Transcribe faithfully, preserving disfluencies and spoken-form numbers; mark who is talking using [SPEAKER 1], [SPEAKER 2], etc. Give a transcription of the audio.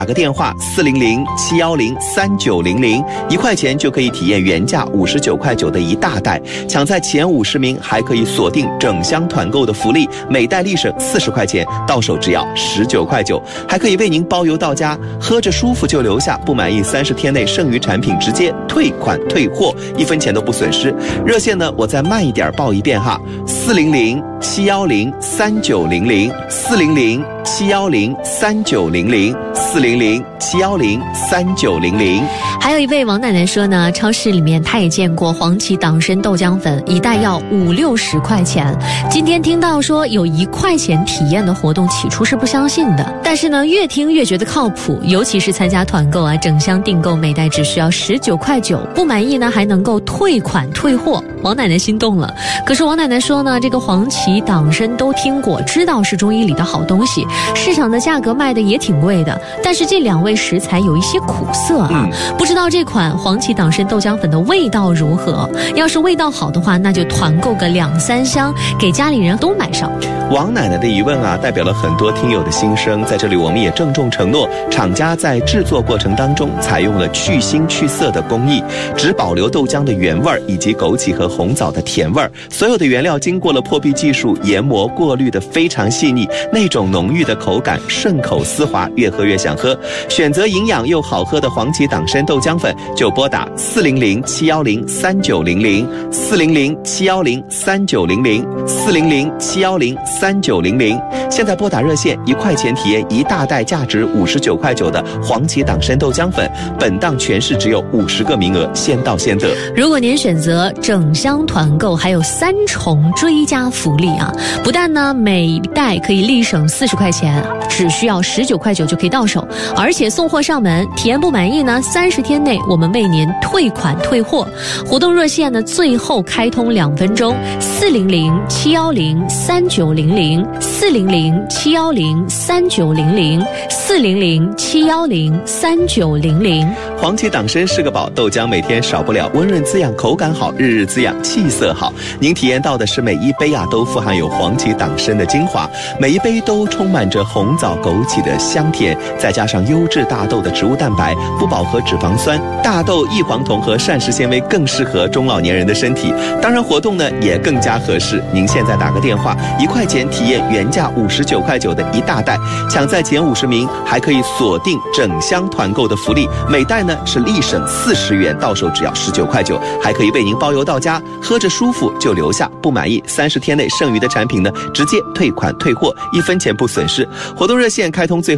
[SPEAKER 1] 打个电话四零零七幺零三九零零，一块钱就可以体验原价五十九块九的一大袋，抢在前五十名还可以锁定整箱团购的福利，每袋立省四十块钱，到手只要十九块九，还可以为您包邮到家，喝着舒服就留下，不满意三十天内剩余产品直接退款退货，一分钱都不损失。热线呢，我再慢一点报一遍哈，四零零七幺零三九零零，四零零七幺零三九零零，四零零七幺零三九零零。
[SPEAKER 2] 还有一位王奶奶说呢，超市里面她也见过黄芪党参豆浆粉，一袋要五六十块钱。今天听到说有一块钱体验的活动，起初是不相信的，但是呢，越听越觉得靠谱，尤其是参加团购啊，整箱订购每袋只需要十九块九，不满意呢还能够退款退货。王奶奶心动了。可是王奶奶说呢，这个黄芪党参都听过，知道是中医里的好东西，市场的价格卖的也挺贵的，但是这两味食材有一些苦涩啊，嗯、不知道这款黄芪党参豆浆粉的味道如何？要是味道好的话，那就团购个两三箱，给家里人都买上。
[SPEAKER 1] 王奶奶的疑问啊，代表了很多听友的心声，在这里我们也郑重承诺，厂家在制作过程当中采用了去腥去涩的工艺，只保留豆浆的原味以及枸杞和红枣的甜味，所有的原料经过了破壁技术研磨过滤的非常细腻，那种浓郁的口感顺口丝滑，越喝越想喝。选择营养又好喝的黄芪党参豆浆粉，就拨打四零零七幺零三九零零，四零零七幺零三九零零，四零零七幺零三九零零。现在拨打热线，一块钱体验一大袋价值五十九块九的黄芪党参豆浆粉，本档全市只有五十个名额，先到先得。
[SPEAKER 2] 如果您选择整箱团购，还有三重追加福利啊！不但呢每袋可以立省四十块钱，只需要十九块九就可以到手，而且送货上门，体验不满意呢，三十天内我们为您退款退货。活动热线呢最后开通两分钟，四零零七幺零三九零零，四零零七幺零三九零零，四零零七幺零三九零零。
[SPEAKER 1] 黄芪党参是个宝，豆浆每天少不了，温润滋养，口感好，日日滋养，气色好。您体验到的是每一杯啊都富含有黄芪党参的精华，每一杯都充满着红枣枸杞的香甜，再加上优质大豆的植物蛋白、不饱和脂肪酸，大豆异黄酮和膳食纤维更适合中老年人的身体。当然活动呢也更加合适，您现在打个电话，一块钱体验原价五十九块九的一大袋，抢在前五十名还可以锁定整箱团购的福利，每袋呢是立省四十元，到手只要十九块九，还可以为您包邮到家，喝着舒服就留下，不满意三十天内剩余的产品呢直接退款退货，一分钱不损失。活动热线开通最后